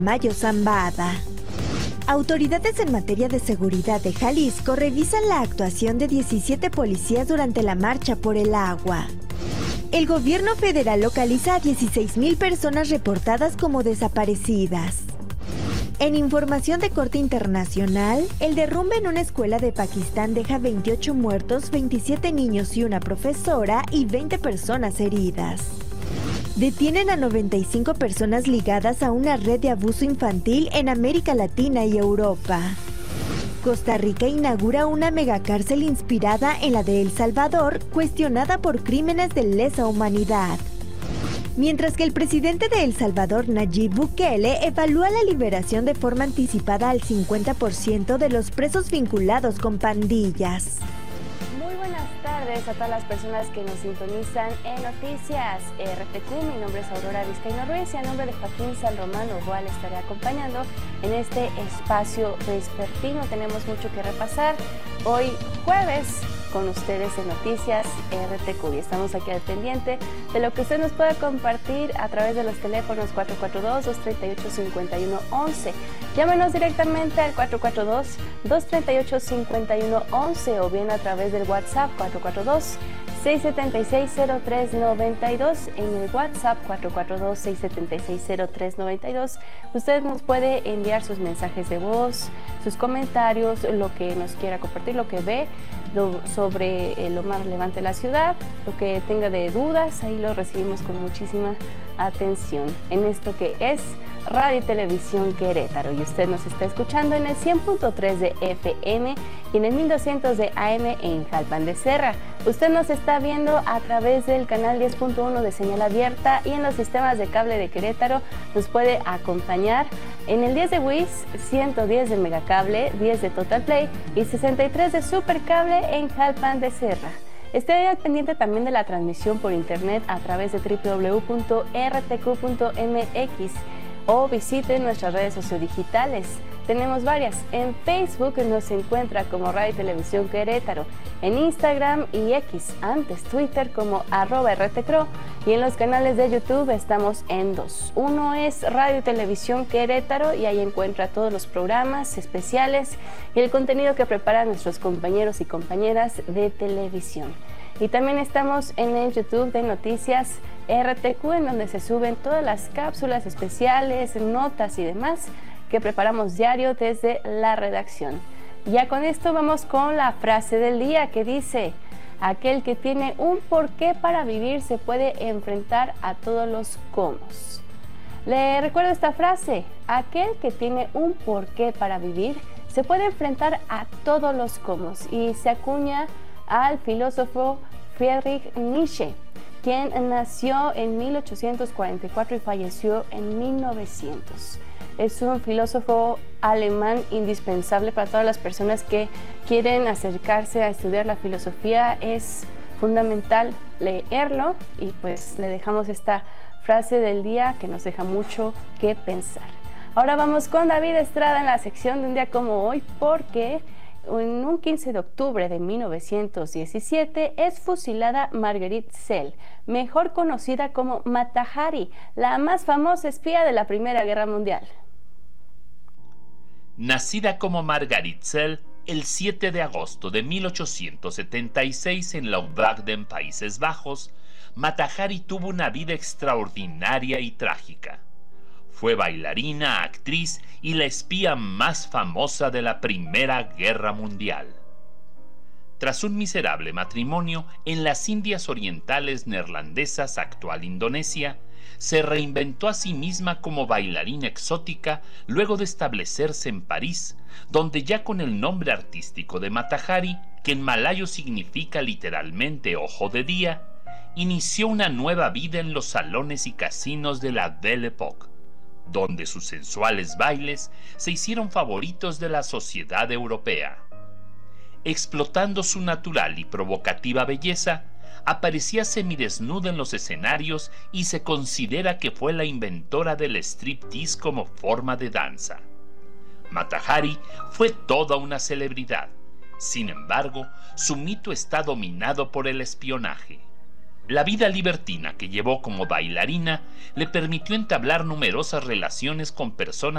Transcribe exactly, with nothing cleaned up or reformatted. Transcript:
Mayo Zambada. Autoridades en materia de seguridad de Jalisco revisan la actuación de diecisiete policías durante la marcha por el agua. El gobierno federal localiza a dieciséis mil personas reportadas como desaparecidas. En información de corte internacional, el derrumbe en una escuela de Pakistán deja veintiocho muertos, veintisiete niños y una profesora y veinte personas heridas. Detienen a noventa y cinco personas ligadas a una red de abuso infantil en América Latina y Europa. Costa Rica inaugura una megacárcel inspirada en la de El Salvador, cuestionada por crímenes de lesa humanidad. Mientras que el presidente de El Salvador, Nayib Bukele, evalúa la liberación de forma anticipada al cincuenta por ciento de los presos vinculados con pandillas. Muy buenas tardes a todas las personas que nos sintonizan en Noticias R T Q. Mi nombre es Aurora Vizcaíno Ruiz y a nombre de Joaquín San Román Novoa le estaré acompañando en este espacio vespertino. Tenemos mucho que repasar hoy jueves con ustedes en Noticias R T Q y estamos aquí al pendiente de lo que usted nos pueda compartir a través de los teléfonos cuatro cuatro dos, dos tres ocho, cinco uno uno. Llámenos directamente al cuatro cuatro dos, dos tres ocho, cinco uno uno o bien a través del WhatsApp cuatro cuatro dos, seis siete seis, cero tres nueve dos. En el WhatsApp cuatro cuatro dos, seis siete seis, cero tres nueve dos usted nos puede enviar sus mensajes de voz, sus comentarios, lo que nos quiera compartir, lo que ve lo, sobre eh, lo más relevante de la ciudad, lo que tenga de dudas, ahí lo recibimos con muchísima atención en esto que es Radio y Televisión Querétaro, y usted nos está escuchando en el cien punto tres de F M y en el mil doscientos de A M en Jalpan de Serra. Usted nos está viendo a través del canal diez punto uno de señal abierta y en los sistemas de cable de Querétaro nos puede acompañar en el diez de W I S, ciento diez de Megacable, diez de Total Play y sesenta y tres de Supercable en Jalpan de Serra. Esté al pendiente también de la transmisión por internet a través de doble u doble u doble u punto r t q punto m x o visite nuestras redes sociodigitales. Tenemos varias. En Facebook nos encuentra como Radio y Televisión Querétaro, en Instagram y X, antes Twitter como arroba rtcro, y en los canales de YouTube estamos en dos. Uno es Radio y Televisión Querétaro y ahí encuentra todos los programas especiales y el contenido que preparan nuestros compañeros y compañeras de televisión. Y también estamos en el YouTube de Noticias R T Q, en donde se suben todas las cápsulas especiales, notas y demás que preparamos diario desde la redacción. Ya con esto vamos con la frase del día que dice: aquel que tiene un porqué para vivir se puede enfrentar a todos los comos. Le recuerdo esta frase: aquel que tiene un porqué para vivir se puede enfrentar a todos los comos, y se acuña al filósofo Friedrich Nietzsche, quien nació en mil ochocientos cuarenta y cuatro y falleció en mil novecientos. Es un filósofo alemán indispensable para todas las personas que quieren acercarse a estudiar la filosofía. Es fundamental leerlo y pues le dejamos esta frase del día que nos deja mucho que pensar. Ahora vamos con David Estrada en la sección de un día como hoy, porque en un quince de octubre de mil novecientos diecisiete es fusilada Marguerite Zell, mejor conocida como Mata Hari, la más famosa espía de la Primera Guerra Mundial. Nacida como Marguerite Zell el siete de agosto de mil ochocientos setenta y seis en Leeuwarden, Países Bajos, Mata Hari tuvo una vida extraordinaria y trágica. Fue bailarina, actriz y la espía más famosa de la Primera Guerra Mundial. Tras un miserable matrimonio en las Indias Orientales Neerlandesas, actual Indonesia, se reinventó a sí misma como bailarina exótica luego de establecerse en París, donde ya con el nombre artístico de Mata Hari, que en malayo significa literalmente ojo de día, inició una nueva vida en los salones y casinos de la Belle Époque, donde sus sensuales bailes se hicieron favoritos de la sociedad europea. Explotando su natural y provocativa belleza, aparecía semidesnuda en los escenarios y se considera que fue la inventora del striptease como forma de danza. Mata Hari fue toda una celebridad. Sin embargo, su mito está dominado por el espionaje. La vida libertina que llevó como bailarina le permitió entablar numerosas relaciones con personas